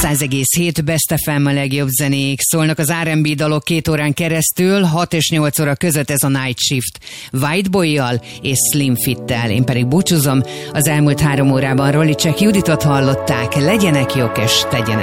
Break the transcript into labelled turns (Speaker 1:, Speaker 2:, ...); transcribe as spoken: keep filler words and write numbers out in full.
Speaker 1: száz egész hét Best ef em, a legjobb zenék. Szólnak az er and bé dalok két órán keresztül, hat és nyolc óra között ez a Night Shift. Whiteboy-jal és Slim Fit-tel. Én pedig búcsúzom. Az elmúlt három órában Rolly Check Juditot hallották. Legyenek jók és tegyenek